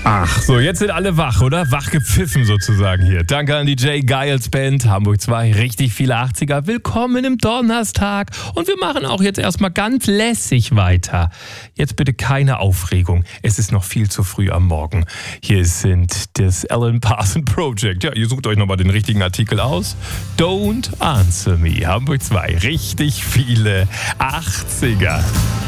Ach so, jetzt sind alle wach, oder? Wach gepfiffen sozusagen hier. Danke an die J. Geils Band, Hamburg 2, richtig viele 80er. Willkommen im Donnerstag. Und wir machen auch jetzt erstmal ganz lässig weiter. Jetzt bitte keine Aufregung. Es ist noch viel zu früh am Morgen. Hier sind das Alan Parsons Project. Ja, ihr sucht euch nochmal den richtigen Artikel aus. Don't Answer Me, Hamburg 2, richtig viele 80er.